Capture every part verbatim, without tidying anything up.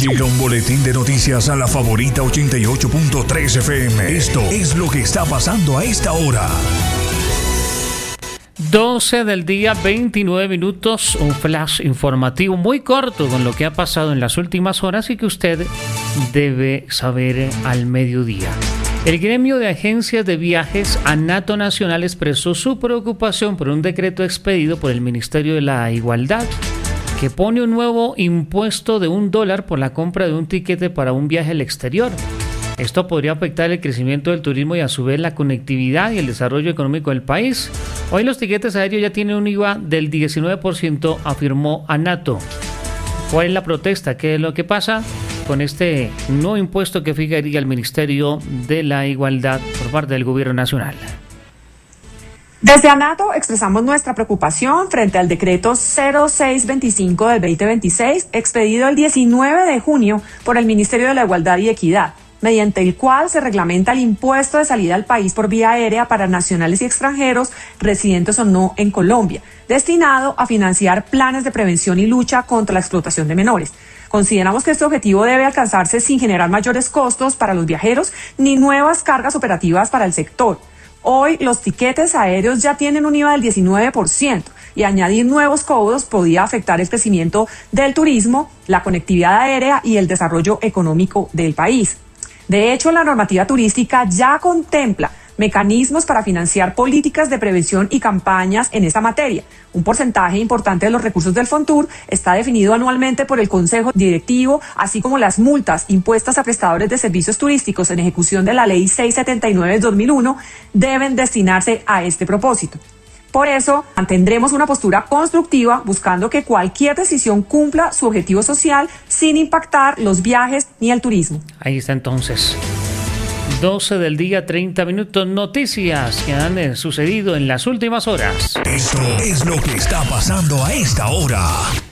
Llega un boletín de noticias a la favorita ochenta y ocho punto tres F M. Esto es lo que está pasando a esta hora. doce del día, veintinueve minutos, un flash informativo muy corto con lo que ha pasado en las últimas horas y que usted debe saber al mediodía. El gremio de agencias de viajes ANATO Nacional expresó su preocupación por un decreto expedido por el Ministerio de la Igualdad que pone un nuevo impuesto de un dólar por la compra de un tiquete para un viaje al exterior. Esto podría afectar el crecimiento del turismo y a su vez la conectividad y el desarrollo económico del país. Hoy los tiquetes aéreos ya tienen un I V A del diecinueve por ciento, afirmó ANATO. ¿Cuál es la protesta? ¿Qué es lo que pasa con este nuevo impuesto que fijaría el Ministerio de la Igualdad por parte del Gobierno Nacional? Desde ANATO expresamos nuestra preocupación frente al decreto cero seis veinticinco del veinte veintiséis, expedido el diecinueve de junio por el Ministerio de la Igualdad y Equidad, mediante el cual se reglamenta el impuesto de salida al país por vía aérea para nacionales y extranjeros, residentes o no en Colombia, destinado a financiar planes de prevención y lucha contra la explotación de menores. Consideramos que este objetivo debe alcanzarse sin generar mayores costos para los viajeros ni nuevas cargas operativas para el sector. Hoy los tiquetes aéreos ya tienen un I V A del diecinueve por ciento y añadir nuevos cobros podría afectar el crecimiento del turismo, la conectividad aérea y el desarrollo económico del país. De hecho, la normativa turística ya contempla mecanismos para financiar políticas de prevención y campañas en esta materia. Un porcentaje importante de los recursos del FONTUR está definido anualmente por el Consejo Directivo, así como las multas impuestas a prestadores de servicios turísticos en ejecución de la Ley seiscientos setenta y nueve del dos mil uno deben destinarse a este propósito. Por eso, mantendremos una postura constructiva buscando que cualquier decisión cumpla su objetivo social sin impactar los viajes ni el turismo. Ahí está entonces. doce del día, treinta minutos, noticias que han eh, sucedido en las últimas horas. Esto es lo que está pasando a esta hora.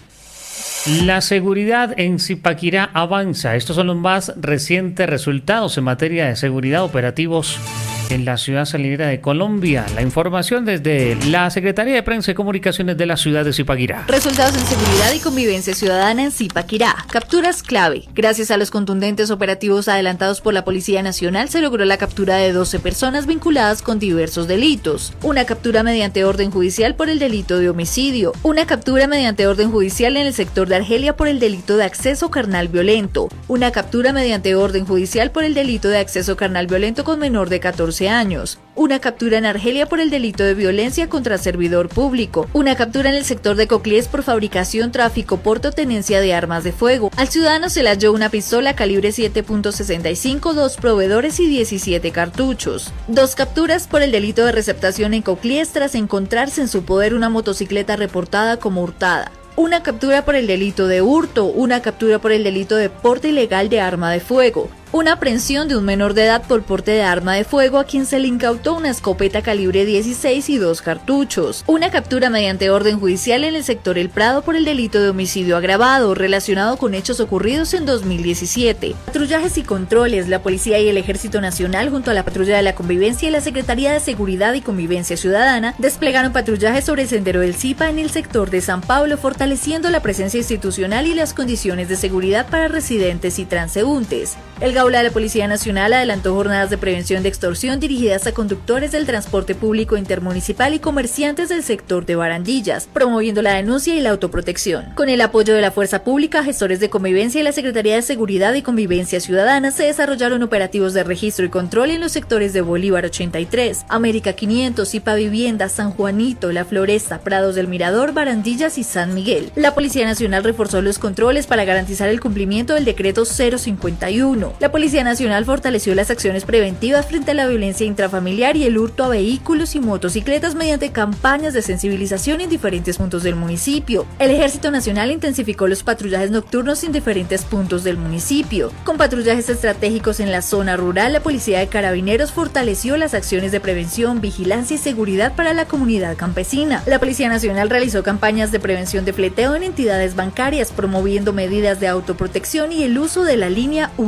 La seguridad en Zipaquirá avanza. Estos son los más recientes resultados en materia de seguridad operativos en la ciudad salinera de Colombia. La información desde la Secretaría de Prensa y Comunicaciones de la ciudad de Zipaquirá. Resultados en seguridad y convivencia ciudadana en Zipaquirá. Capturas clave. Gracias a los contundentes operativos adelantados por la Policía Nacional, se logró la captura de doce personas vinculadas con diversos delitos. Una captura mediante orden judicial por el delito de homicidio. Una captura mediante orden judicial en el sector de Argelia por el delito de acceso carnal violento. Una captura mediante orden judicial por el delito de acceso carnal violento con menor de catorce años. Una captura en Argelia por el delito de violencia contra servidor público. Una captura en el sector de Coclés por fabricación, tráfico, porte o tenencia de armas de fuego. Al ciudadano se le halló una pistola calibre siete punto sesenta y cinco, dos proveedores y diecisiete cartuchos. Dos capturas por el delito de receptación en Coclés tras encontrarse en su poder una motocicleta reportada como hurtada. Una captura por el delito de hurto, una captura por el delito de porte ilegal de arma de fuego, una aprehensión de un menor de edad por porte de arma de fuego a quien se le incautó una escopeta calibre dieciséis y dos cartuchos, una captura mediante orden judicial en el sector El Prado por el delito de homicidio agravado relacionado con hechos ocurridos en dos mil diecisiete. Patrullajes y controles. La Policía y el Ejército Nacional junto a la Patrulla de la Convivencia y la Secretaría de Seguridad y Convivencia Ciudadana desplegaron patrullajes sobre el sendero del Zipa en el sector de San Pablo, fortaleciendo la presencia institucional y las condiciones de seguridad para residentes y transeúntes. El Gaula de la Policía Nacional adelantó jornadas de prevención de extorsión dirigidas a conductores del transporte público intermunicipal y comerciantes del sector de Barandillas, promoviendo la denuncia y la autoprotección. Con el apoyo de la Fuerza Pública, gestores de convivencia y la Secretaría de Seguridad y Convivencia Ciudadana se desarrollaron operativos de registro y control en los sectores de Bolívar ochenta y tres, América quinientos, Zipa Vivienda, San Juanito, La Floresta, Prados del Mirador, Barandillas y San Miguel. La Policía Nacional reforzó los controles para garantizar el cumplimiento del decreto cero cincuenta y uno. La Policía Nacional fortaleció las acciones preventivas frente a la violencia intrafamiliar y el hurto a vehículos y motocicletas mediante campañas de sensibilización en diferentes puntos del municipio. El Ejército Nacional intensificó los patrullajes nocturnos en diferentes puntos del municipio. Con patrullajes estratégicos en la zona rural, la Policía de Carabineros fortaleció las acciones de prevención, vigilancia y seguridad para la comunidad campesina. La Policía Nacional realizó campañas de prevención de fleteo en entidades bancarias, promoviendo medidas de autoprotección y el uso de la línea ciento veintitrés.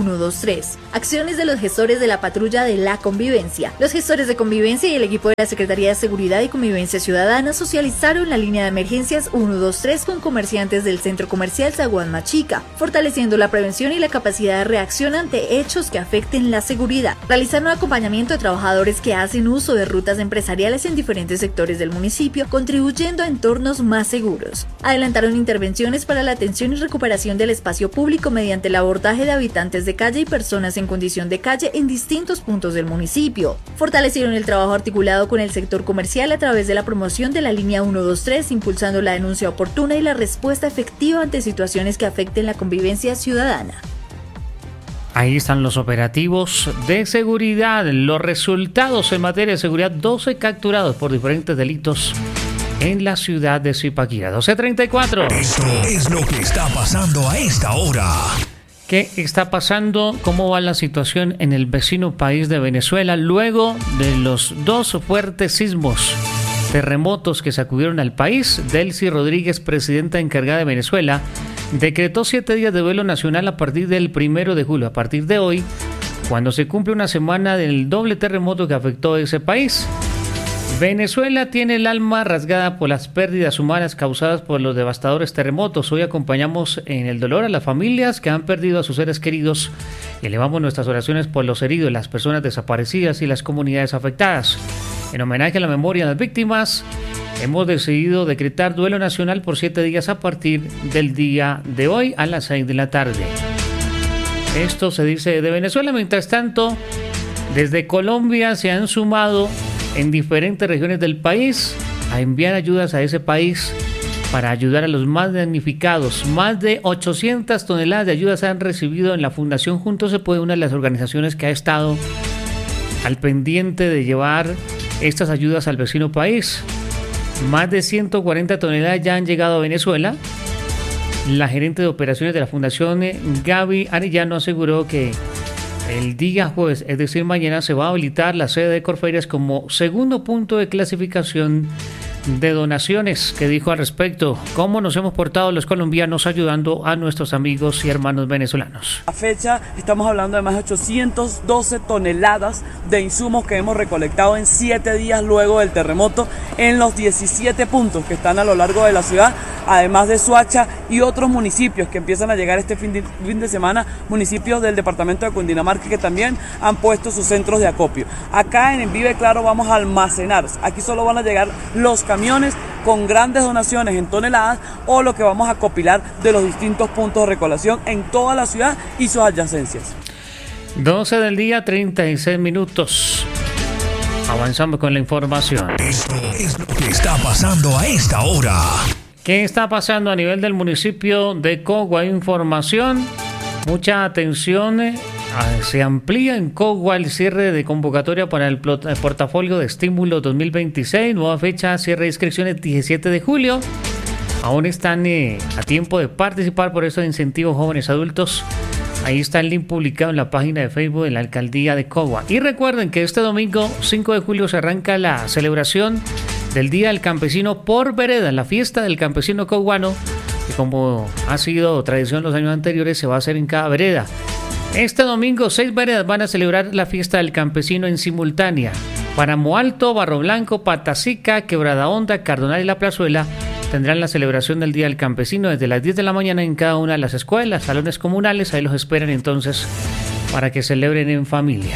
tres. Acciones de los gestores de la patrulla de la convivencia. Los gestores de convivencia y el equipo de la Secretaría de Seguridad y Convivencia Ciudadana socializaron la línea de emergencias uno dos tres con comerciantes del centro comercial Zaguán Machica, fortaleciendo la prevención y la capacidad de reacción ante hechos que afecten la seguridad. Realizaron acompañamiento a trabajadores que hacen uso de rutas empresariales en diferentes sectores del municipio, contribuyendo a entornos más seguros. Adelantaron intervenciones para la atención y recuperación del espacio público mediante el abordaje de habitantes de calle y personas en condición de calle en distintos puntos del municipio. Fortalecieron el trabajo articulado con el sector comercial a través de la promoción de la línea uno dos tres, impulsando la denuncia oportuna y la respuesta efectiva ante situaciones que afecten la convivencia ciudadana. Ahí están los operativos de seguridad, los resultados en materia de seguridad: doce capturados por diferentes delitos en la ciudad de Zipaquirá. doce treinta y cuatro. Esto es lo que está pasando a esta hora. ¿Qué está pasando? ¿Cómo va la situación en el vecino país de Venezuela luego de los dos fuertes sismos, terremotos que sacudieron al país? Delcy Rodríguez, presidenta encargada de Venezuela, decretó siete días de duelo nacional a partir del primero de julio, a partir de hoy, cuando se cumple una semana del doble terremoto que afectó a ese país. Venezuela tiene el alma rasgada por las pérdidas humanas causadas por los devastadores terremotos. Hoy acompañamos en el dolor a las familias que han perdido a sus seres queridos y elevamos nuestras oraciones por los heridos, las personas desaparecidas y las comunidades afectadas. En homenaje a la memoria de las víctimas, hemos decidido decretar duelo nacional por siete días a partir del día de hoy a las seis de la tarde. Esto se dice de Venezuela. Mientras tanto, desde Colombia se han sumado en diferentes regiones del país a enviar ayudas a ese país para ayudar a los más damnificados. Más de ochocientas toneladas de ayudas se han recibido en la Fundación Juntos Se Puede, una de las organizaciones que ha estado al pendiente de llevar estas ayudas al vecino país. Más de ciento cuarenta toneladas ya han llegado a Venezuela. La gerente de operaciones de la Fundación, Gaby Arellano, aseguró que el día jueves, es decir mañana, se va a habilitar la sede de Corferias como segundo punto de clasificación de donaciones. ¿Qué dijo al respecto? ¿Cómo nos hemos portado los colombianos ayudando a nuestros amigos y hermanos venezolanos? A fecha estamos hablando de más de ochocientas doce toneladas de insumos que hemos recolectado en siete días luego del terremoto en los diecisiete puntos que están a lo largo de la ciudad, además de Soacha y otros municipios que empiezan a llegar este fin de, fin de semana, municipios del departamento de Cundinamarca que también han puesto sus centros de acopio. Acá en Vive Claro vamos a almacenar, aquí solo van a llegar los camiones con grandes donaciones en toneladas o lo que vamos a copilar de los distintos puntos de recolección en toda la ciudad y sus adyacencias. doce del día, treinta y seis minutos. Avanzamos con la información. Esto es lo que está pasando a esta hora. ¿Qué está pasando a nivel del municipio de Cogua? Información, mucha atención. Eh, se amplía en Cogua el cierre de convocatoria para el portafolio de estímulo dos mil veintiséis. Nueva fecha, cierre de inscripciones diecisiete de julio. Aún están eh, a tiempo de participar por estos incentivos jóvenes adultos. Ahí está el link publicado en la página de Facebook de la Alcaldía de Cogua. Y recuerden que este domingo cinco de julio se arranca la celebración del Día del Campesino por vereda, la fiesta del campesino coguano, que como ha sido tradición los años anteriores, se va a hacer en cada vereda. Este domingo seis veredas van a celebrar la fiesta del campesino en simultánea. Páramo Alto, Barro Blanco, Patacica, Quebrada Honda, Cardonal y La Plazuela tendrán la celebración del Día del Campesino desde las diez de la mañana en cada una de las escuelas, salones comunales. Ahí los esperan entonces para que celebren en familia.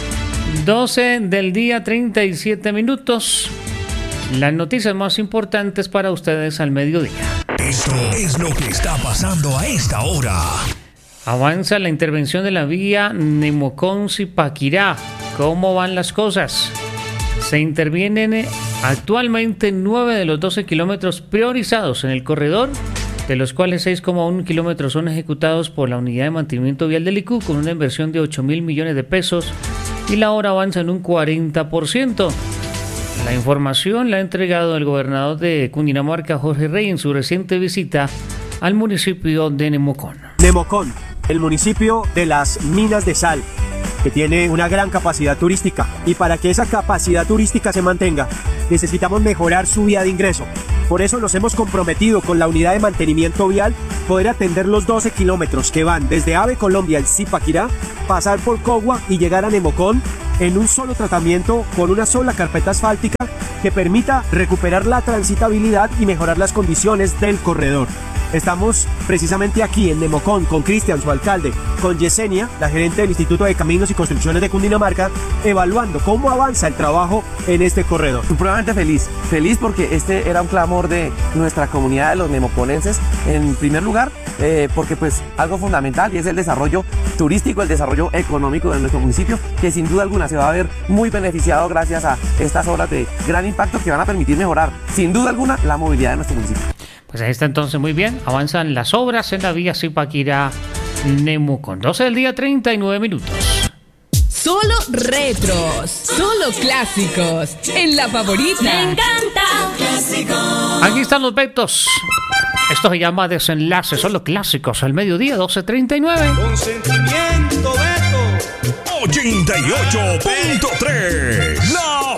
doce del día, treinta y siete minutos. Las noticias más importantes para ustedes al mediodía. Esto es lo que está pasando a esta hora. Avanza la intervención de la vía Nemocón-Zipaquirá. ¿Cómo van las cosas? Se intervienen actualmente nueve de los doce kilómetros priorizados en el corredor, de los cuales seis coma uno kilómetros son ejecutados por la Unidad de Mantenimiento Vial del I C U con una inversión de ocho mil millones de pesos y la obra avanza en un cuarenta por ciento. La información la ha entregado el gobernador de Cundinamarca, Jorge Rey, en su reciente visita al municipio de Nemocón. Nemocón, el municipio de las minas de sal, que tiene una gran capacidad turística, y para que esa capacidad turística se mantenga necesitamos mejorar su vía de ingreso. Por eso nos hemos comprometido con la unidad de mantenimiento vial poder atender los doce kilómetros que van desde Ave Colombia en Zipaquirá, pasar por Cogua y llegar a Nemocón en un solo tratamiento con una sola carpeta asfáltica que permita recuperar la transitabilidad y mejorar las condiciones del corredor. Estamos precisamente aquí en Nemocón con Cristian, su alcalde, con Yesenia, la gerente del Instituto de Caminos y Construcciones de Cundinamarca, evaluando cómo avanza el trabajo en este corredor. Supremamente feliz, feliz porque este era un clamor de nuestra comunidad de los nemoconenses, en primer lugar, eh, porque pues algo fundamental y es el desarrollo turístico, el desarrollo económico de nuestro municipio, que sin duda alguna se va a ver muy beneficiado gracias a estas obras de gran impacto que van a permitir mejorar, sin duda alguna, la movilidad de nuestro municipio. Pues ahí está entonces, muy bien. Avanzan las obras en la vía Zipaquirá-Nemocón. doce del día, treinta y nueve minutos. Solo retros, solo clásicos. En La Favorita. Me encanta. Clásicos. Aquí están los Betos. Esto se llama Desenlace, solo clásicos. Al mediodía, doce treinta y nueve. Con sentimiento, Beto. ochenta y ocho punto tres. La